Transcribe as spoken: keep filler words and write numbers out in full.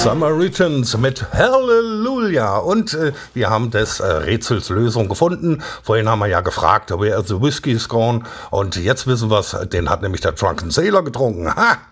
Samaritans mit Hallelujah. Und äh, wir haben des äh, Rätsels Lösung gefunden. Vorhin haben wir ja gefragt, where the whiskey is gone. Und jetzt wissen wir es, den hat nämlich der Drunken Sailor getrunken. Ha!